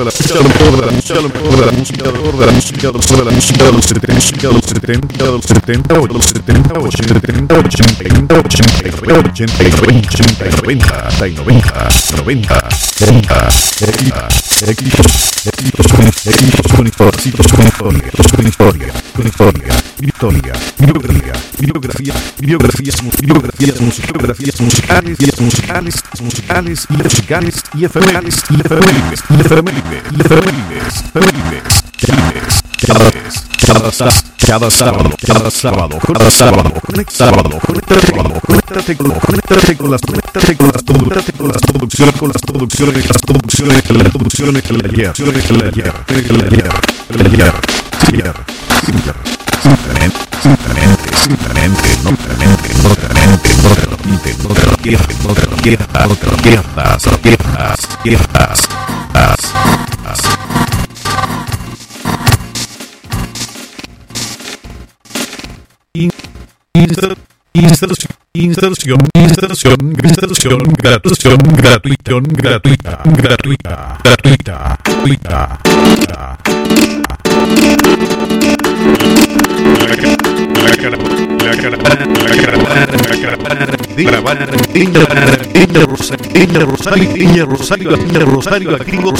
de la música, lo mejor de la música, lo mejor de la música, lo mejor de la música, lo mejor de la música de los 70, los 70, los 70, los 70, 80, 80, 80, 90, 90, equipos con historia, bibliografías musicales y efemérides, cada sábado, conéctate con las producciones del ayer. Simplemente, no te lo pierdas. Instalación gratuita. Rosario activo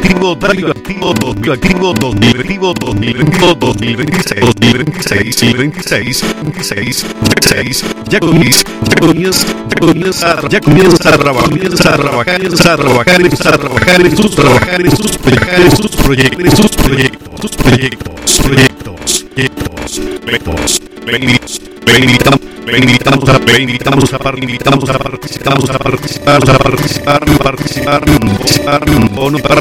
2026. Ya comienza a trabajar en sus proyectos. Le invitamos a participar. Un bono de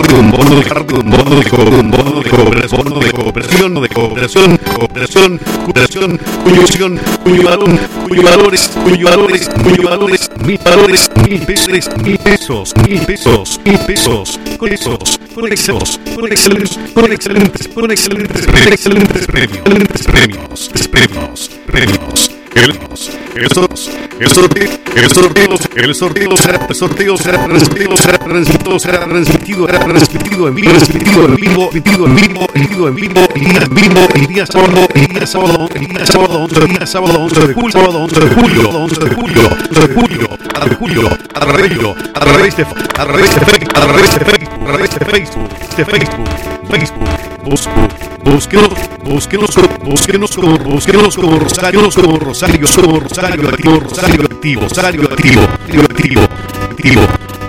cooperación, cuyo valores, 1.000 pesos. Con excelentes premios. El sorteo será transmitido en vivo el día sábado 11 de julio a través de Facebook. Búsquenos como Rosario activo.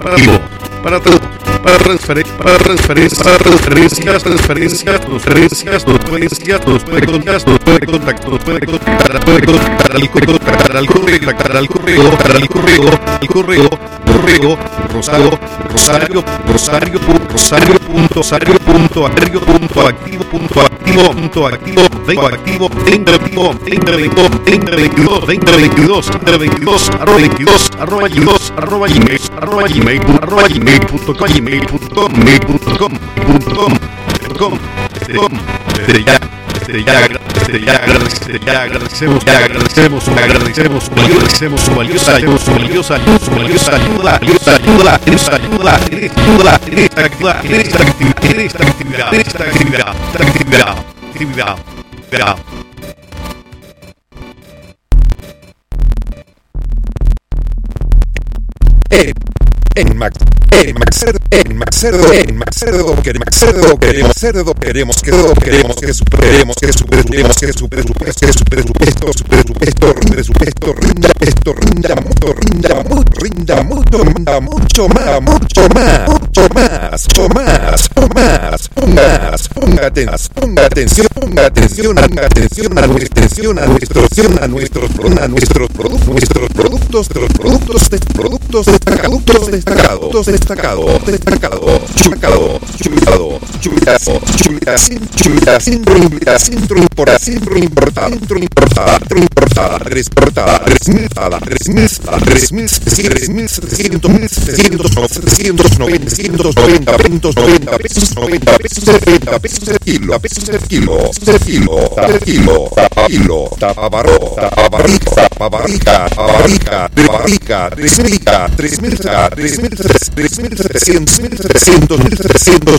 Para transferencias, nos puede contactar al correo rosario.activo 2022@gmail.com. Agradecemos su valiosa ayuda en esta actividad. En Maxerdo queremos que su presupuesto rinda mucho más. Ponga atención a nuestros productos destacados. Centro importada, exportada, 3.790 pesos el kilo. Tapabarrica, 3.300